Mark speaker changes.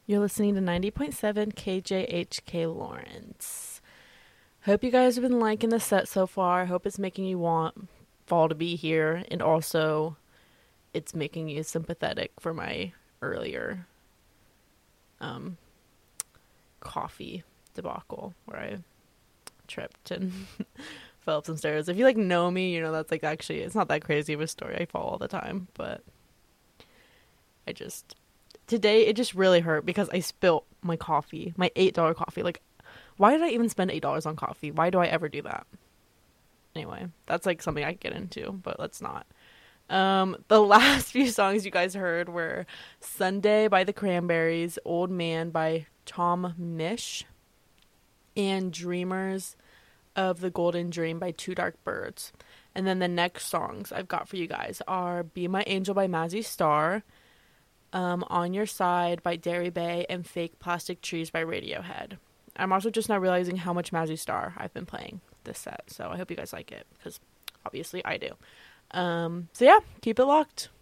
Speaker 1: You're listening to 90.7 KJHK Lawrence. Hope you guys have been liking the set so far. Hope it's making you want fall to be here, and also it's making you sympathetic for my earlier coffee debacle where I tripped and fell up some stairs. If you know me, you know that's actually it's not that crazy of a story. I fall all the time, but today it just really hurt because I spilt my coffee, my $8 coffee. Why did I even spend $8 on coffee? Why do I ever do that? Anyway, that's something I get into, but let's not. The last few songs you guys heard were Sunday by the Cranberries, Old Man by Tom Misch, and Dreamers of the Golden Dream by Two Dark Birds. And then the next songs I've got for you guys are Be My Angel by Mazzy Star, On Your Side by Derry Bay, and Fake Plastic Trees by Radiohead. I'm also just now realizing how much Mazzy Star I've been playing this set, so I hope you guys like it, because obviously I do. So yeah, keep it locked.